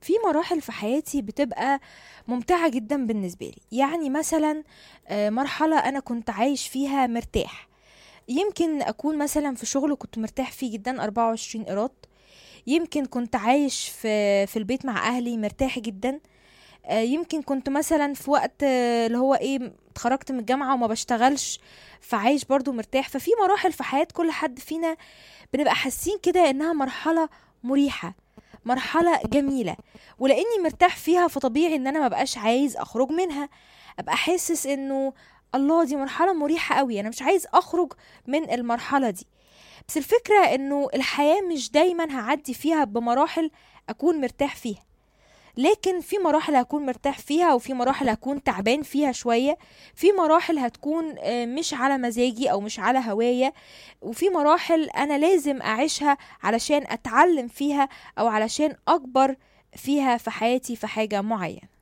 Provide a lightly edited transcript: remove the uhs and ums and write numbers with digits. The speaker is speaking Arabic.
في مراحل في حياتي بتبقى ممتعة جدا بالنسبة لي. يعني مثلا مرحلة أنا كنت عايش فيها مرتاح. يمكن أكون مثلا في شغل كنت مرتاح فيه جدا 24 قيراط. يمكن كنت عايش في البيت مع أهلي مرتاح جدا. يمكن كنت مثلا في وقت اللي هو ايه اتخرجت من الجامعة وما بشتغلش، فعايش برضو مرتاح. ففي مراحل في حياة كل حد فينا بنبقى حاسين كده انها مرحلة مريحة، مرحلة جميلة، ولاني مرتاح فيها فطبيعي ان انا ما بقاش عايز اخرج منها. ابقى حاسس انه الله دي مرحلة مريحة قوي، انا مش عايز اخرج من المرحلة دي. بس الفكرة انه الحياة مش دايما هعدي فيها بمراحل اكون مرتاح فيها، لكن في مراحل هكون مرتاح فيها وفي مراحل هكون تعبان فيها شوية. في مراحل هتكون مش على مزاجي او مش على هواية، وفي مراحل انا لازم اعيشها علشان اتعلم فيها او علشان اكبر فيها في حياتي في حاجة معينة.